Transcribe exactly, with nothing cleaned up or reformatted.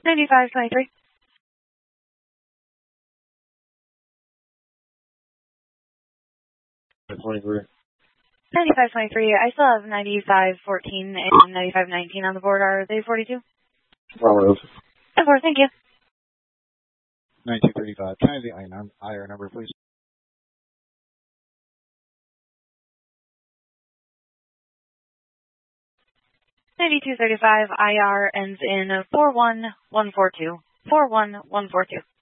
ninety-five twenty-three. twenty-three. ninety-five twenty-three. I still have ninety-five fourteen and ninety-five nineteen on the board. Are they forty-two? Affirmative. Of course, thank you. nineteen thirty-five. Can I have the I R number, please? ninety-two thirty-five. I R ends in four one one four two. four one one four two.